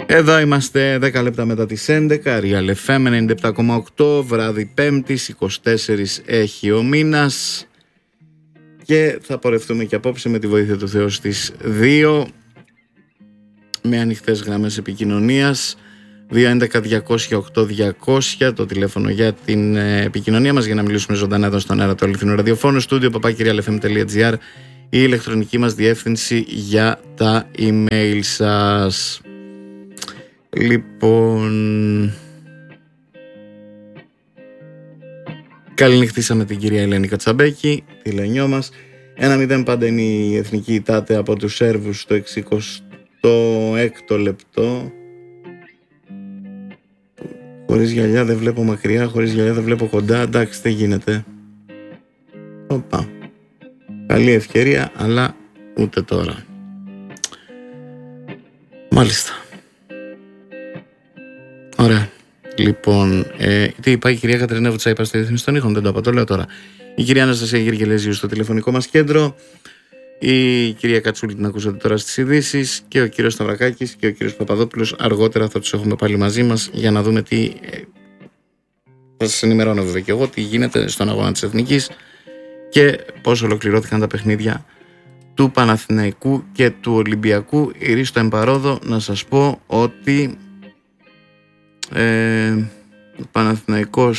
Εδώ είμαστε 10 λεπτά μετά τις 11, Real FM 97,8, βράδυ Πέμπτης, 24 έχει ο μήνας και θα πορευτούμε και απόψε με τη βοήθεια του Θεού στις 2 με ανοιχτές γραμμές επικοινωνίας 211-208-200 το τηλέφωνο για την επικοινωνία μας για να μιλήσουμε ζωντανά εδώ στον αέρα του αληθινού ραδιοφώνου, στούντιο papakirialfm.gr, η ηλεκτρονική μας διεύθυνση για τα email σας. Λοιπόν, καληνυχτήσαμε την κυρία Ελένη Κατσαμπέκη, τη Λενιό μας. 1-0 πάντα είναι η εθνική ητάτε από τους Σέρβους στο 66ο λεπτό. Χωρίς γυαλιά δεν βλέπω μακριά, χωρίς γυαλιά δεν βλέπω κοντά. Εντάξει, δεν γίνεται. Οπα. Καλή ευκαιρία, αλλά ούτε τώρα. Μάλιστα. Ωραία. Λοιπόν, τι είπα, η κυρία Κατερίνα Βουτσάη στη ρύθμιση των ήχων, δεν το είπα, το λέω τώρα. Η κυρία Αναστασία Γεργελέζιου στο τηλεφωνικό μας κέντρο. Η κυρία Κατσούλη την ακούσατε τώρα στις ειδήσεις. Και ο κύριος Σταυρακάκης και ο κύριος Παπαδόπουλος. Αργότερα θα τους έχουμε πάλι μαζί μας για να δούμε τι. Θα σας ενημερώνω βέβαια και εγώ τι γίνεται στον αγώνα της Εθνικής και πώς ολοκληρώθηκαν τα παιχνίδια του Παναθηναϊκού και του Ολυμπιακού. Ηρίστο εμπαρόδο να σας πω ότι ο Παναθηναϊκός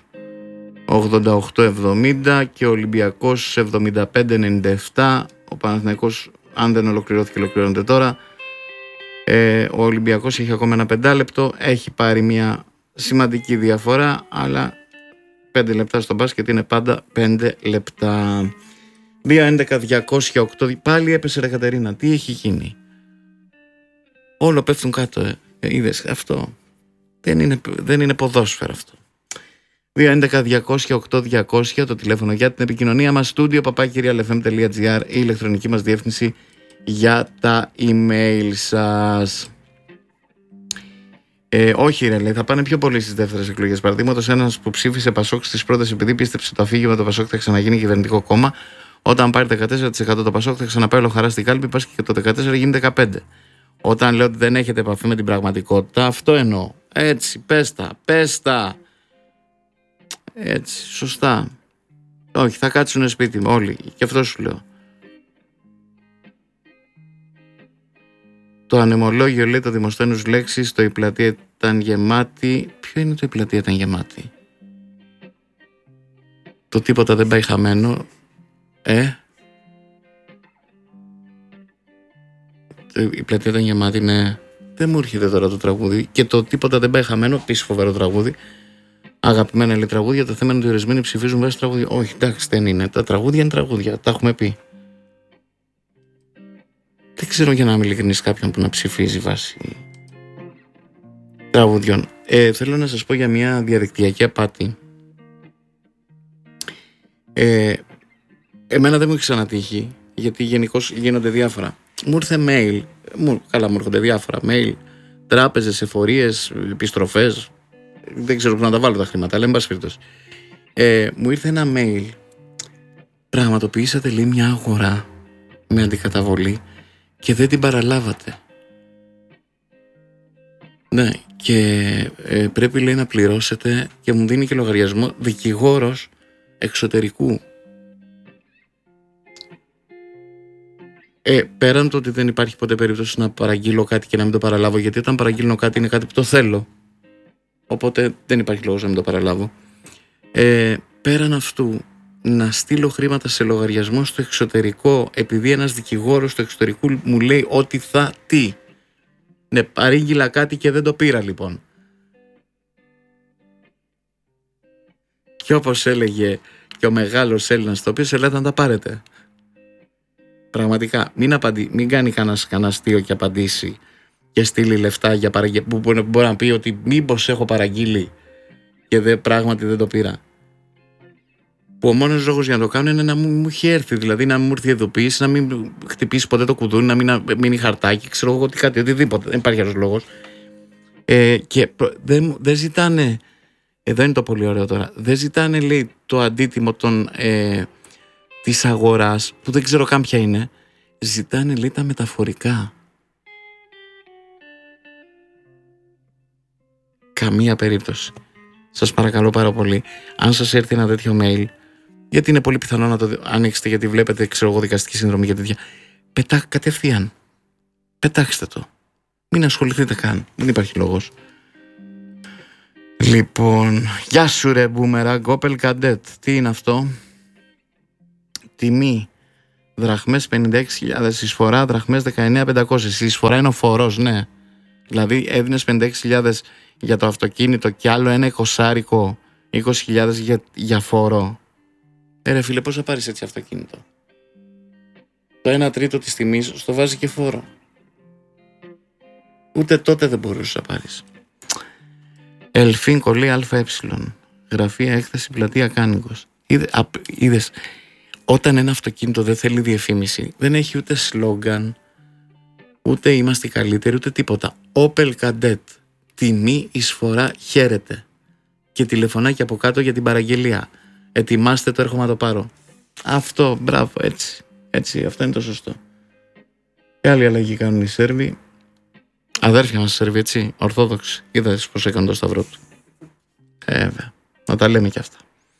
88-70 και ο Ολυμπιακός 75-97. Ο Παναθηναϊκός, αν δεν ολοκληρώθηκε, ολοκληρώνεται τώρα. Ο Ολυμπιακός έχει ακόμα ένα 5 λεπτό, έχει πάρει μια σημαντική διαφορά, αλλά 5 λεπτά στο μπάσκετ είναι πάντα 5 λεπτά. 2-11-208, πάλι έπεσε ρε Κατερίνα, τι έχει γίνει? Όλο πέφτουν κάτω, είδες αυτό? Δεν είναι ποδόσφαιρο αυτό. 2-11-208-200 το τηλέφωνο για την επικοινωνία μας, στούντιο papakirialfm.gr, η ηλεκτρονική μας διεύθυνση για τα email σας. Όχι ρε, λέει, θα πάνε πιο πολύ στις δεύτερες εκλογές. Παραδείγματος, ένας που ψήφισε Πασόκ στις πρώτες επειδή πίστεψε το αφήγημα το Πασόκ θα ξαναγίνει κυβερνητικό κόμμα. Όταν πάρει 14% το Πασόκ θα ξαναπάει όλο χαρά στην κάλπη, πας και το 14% γίνει 15%. Όταν λέω ότι δεν έχετε επαφή με την πραγματικότητα, αυτό εννοώ. Έτσι, πες τα. Έτσι, σωστά. Όχι, θα κάτσουν σπίτι μου όλοι. Και αυτό σου λέω. Το ανεμολόγιο λέει το Δημοσθένους λέξεις, το η πλατεία ήταν γεμάτη. Ποιο είναι το η πλατεία ήταν γεμάτη? Το τίποτα δεν πάει χαμένο. Η πλατεία ήταν γεμάτη, ναι. Δεν μου έρχεται τώρα το τραγούδι. Και το τίποτα δεν πάει χαμένο, επίσης φοβερό τραγούδι. Αγαπημένα λέει τραγούδια, το θέμα είναι ότι οι ορισμένοι ψηφίζουν βάσει τραγούδια. Όχι, εντάξει, δεν είναι. Τα τραγούδια είναι τραγούδια, τα έχουμε πει. Δεν ξέρω, για να είμαι ειλικρινής, κάποιον που να ψηφίζει βάσει τραγουδιών. Θέλω να σας πω για μια διαδικτυακή απάτη. Εμένα δεν μου έχει ξανατύχει, γιατί γενικώς γίνονται διάφορα. Μου ήρθε mail, μου έρχονται διάφορα mail, τράπεζες, εφορίες, επιστροφές. Δεν ξέρω πού να τα βάλω τα χρήματα, αλλά εν πάση περιπτώσει. Μου ήρθε ένα mail. Πραγματοποιήσατε, λέει, μια αγορά με αντικαταβολή και δεν την παραλάβατε. Ναι, και πρέπει, λέει, να πληρώσετε και μου δίνει και λογαριασμό δικηγόρος εξωτερικού. Πέραν το ότι δεν υπάρχει ποτέ περίπτωση να παραγγείλω κάτι και να μην το παραλάβω, γιατί όταν παραγγείλω κάτι είναι κάτι που το θέλω. Οπότε δεν υπάρχει λόγος να μην το παραλάβω. Πέραν αυτού, να στείλω χρήματα σε λογαριασμό στο εξωτερικό επειδή ένας δικηγόρος του εξωτερικού μου λέει ότι θα τι. Ναι, παρήγγειλα κάτι και δεν το πήρα λοιπόν. Και όπως έλεγε και ο μεγάλος Έλληνας, το οποίο σε λέει να τα πάρετε. Πραγματικά, μην κάνει κανένα αστείο και απαντήσει και στείλει λεφτά για που μπορεί να πει ότι μήπως έχω παραγγείλει και πράγματι δεν το πήρα. Που ο μόνος λόγος για να το κάνω είναι να μου έχει έρθει, δηλαδή να μου έρθει η ειδοποίηση, να μην χτυπήσει ποτέ το κουδούνι, να μην μείνει χαρτάκι, ξέρω εγώ τι κάτι, οτιδήποτε. Δεν υπάρχει άλλος λόγος. Και δεν ζητάνε, εδώ είναι το πολύ ωραίο τώρα, δεν ζητάνε, λέει, το αντίτιμο της αγοράς, που δεν ξέρω καν ποια είναι, ζητάνε, λέει, τα μεταφορικά. καμία περίπτωση. Σας παρακαλώ πάρα πολύ, αν σας έρθει ένα τέτοιο mail, γιατί είναι πολύ πιθανό να το ανοίξετε, γιατί βλέπετε, ξέρω εγώ, δικαστική συνδρομή για τέτοια. Κατευθείαν. Πετάξτε το. Μην ασχοληθείτε καν. Δεν υπάρχει λόγος. Λοιπόν, γεια σου ρε Boomerang, Opel Kadett. Τι είναι αυτό? Τιμή δραχμές 56.000, εισφορά δραχμές 19.500. Η εισφορά είναι ο φορός, ναι. Δηλαδή έδινες 56.000 για το αυτοκίνητο και άλλο ένα 20.000 για φόρο. Ρε φίλε, πώς θα πάρεις έτσι αυτοκίνητο? Το 1/3 της τιμής στο βάζει και φόρο. Ούτε τότε δεν μπορούσες να πάρεις. Ελφίν Κολλή ΑΕ, γραφεία έκθεση πλατεία Κάνικος. Είδες, όταν ένα αυτοκίνητο δεν θέλει διαφήμιση, δεν έχει ούτε σλόγγαν, ούτε είμαστε καλύτεροι, ούτε τίποτα. Opel Kadett, τιμή, εισφορά, χαίρετε. Και τηλεφωνάκι από κάτω για την παραγγελία. Ετοιμάστε το, έρχομαι να το πάρω. Αυτό, μπράβο, έτσι, αυτό είναι το σωστό. Και άλλη αλλαγή κάνουν οι Σέρβοι. Αδέρφια μας Σέρβοι, έτσι, ορθόδοξοι. Είδες πως έκανε το σταυρό του. Βέβαια, να τα λέμε κι αυτά.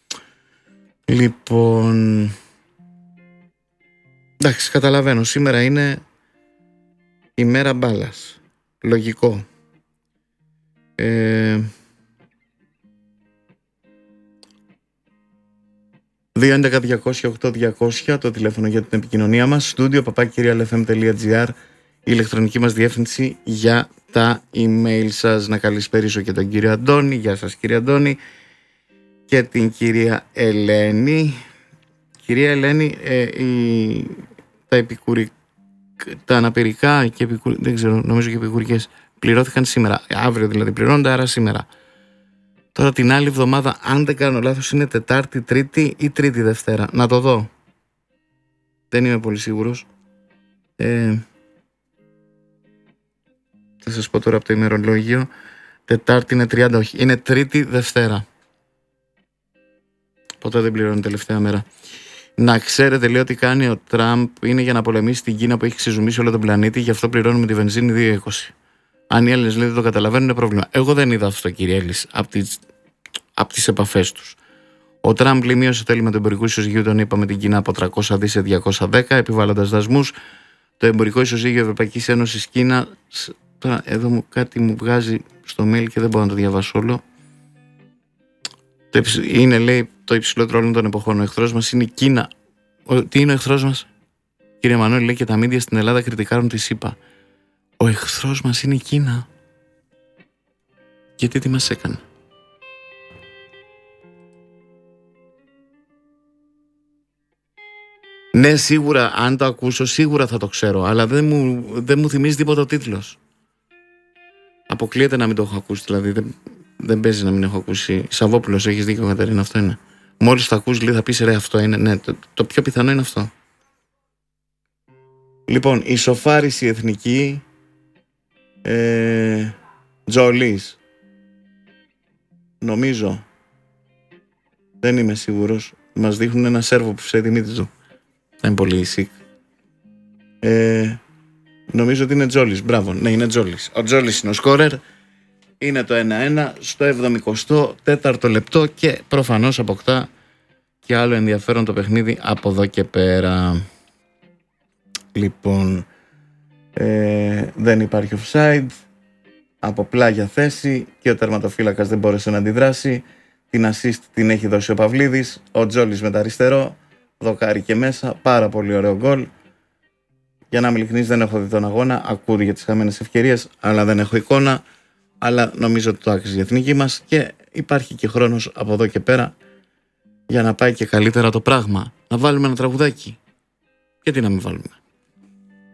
Λοιπόν, εντάξει, καταλαβαίνω, σήμερα είναι η μέρα μπάλας. Λογικό. 2.11.200.8.200 το τηλέφωνο για την επικοινωνία μας. Studio papakirialfm.gr, η ηλεκτρονική μας διεύθυνση για τα email σας. Να καλησπέρισω και τον κύριο Αντώνη. Γεια σας κύριε Αντώνη. Και την κυρία Ελένη. Κυρία Ελένη, τα αναπηρικά και δεν ξέρω, νομίζω και επικουρικές πληρώθηκαν σήμερα. Αύριο δηλαδή πληρώνονται, άρα σήμερα. Τώρα την άλλη εβδομάδα, αν δεν κάνω λάθος, είναι Τετάρτη, Τρίτη ή Τρίτη Δευτέρα. Να το δω. Δεν είμαι πολύ σίγουρος. Θα σας πω τώρα από το ημερολόγιο. Τετάρτη είναι 30, όχι. Είναι Τρίτη Δευτέρα. Ποτέ δεν πληρώνει τελευταία μέρα. Να ξέρετε, λέει, ότι κάνει ο Τραμπ είναι για να πολεμήσει την Κίνα που έχει ξεζουμίσει όλο τον πλανήτη, γι' αυτό πληρώνουμε τη βενζίνη 2,20. Αν οι Έλληνες, λέει, δεν το καταλαβαίνουν, είναι πρόβλημα. Εγώ δεν είδα αυτό, κύριε Έλλης, από τις επαφές τους. Ο Τραμπ, λέει, μείωσε το έλλειμμα του εμπορικού ισοζυγίου, τον είπαμε, την Κίνα από 300 δις σε 210, επιβάλλοντας δασμούς. Το εμπορικό ισοζύγιο Ευρωπαϊκής Ένωσης Κίνα. Τώρα εδώ κάτι μου βγάζει στο mail και δεν μπορώ να το διαβάσω όλο. Είναι, λέει, το υψηλότερο όλων των εποχών. Ο εχθρός μας είναι η Κίνα. Τι είναι ο εχθρός μας? Κύριε Μανώλη, λέει, και τα μίντια στην Ελλάδα κριτικάρουν τη ΣΥΠΑ. Ο εχθρός μας είναι η Κίνα. Γιατί τι μας έκανε? Ναι, σίγουρα, αν το ακούσω, σίγουρα θα το ξέρω, αλλά δεν μου θυμίζει τίποτα ο τίτλος. Αποκλείεται να μην το έχω ακούσει, δηλαδή δεν παίζει να μην έχω ακούσει. Σαββόπουλος, έχεις δίκιο, Κατερίνα, αυτό είναι. Μόλις το ακούσει, λέει, θα πεις, ρε, αυτό είναι. Ναι, το πιο πιθανό είναι αυτό. Λοιπόν, η σοφάριση εθνική Τζολής. Νομίζω. Δεν είμαι σίγουρος. Μας δείχνουν ένα Σέρβο που σε Δημήτρη του. Δεν είναι πολύ sick. Νομίζω ότι είναι Τζόλης. Μπράβο, ναι, είναι Τζόλης. Ο Τζόλης είναι ο σκόρερ. Είναι το 1-1 στο 74ο λεπτό και προφανώς αποκτά και άλλο ενδιαφέρον το παιχνίδι από εδώ και πέρα. Λοιπόν, δεν υπάρχει offside, από πλάγια θέση και ο τερματοφύλακας δεν μπόρεσε να αντιδράσει. Την assist την έχει δώσει ο Παυλίδης, ο Τζόλης με τα αριστερό, δοκάρι και μέσα, πάρα πολύ ωραίο γκολ. Για να είμαι ειλικρινής, δεν έχω δει τον αγώνα, ακούω για τις χαμένες ευκαιρίες, αλλά δεν έχω εικόνα. Αλλά νομίζω ότι το άξιζε η εθνική μας και υπάρχει και χρόνος από εδώ και πέρα για να πάει και καλύτερα το πράγμα. Να βάλουμε ένα τραγουδάκι. Γιατί να μην βάλουμε?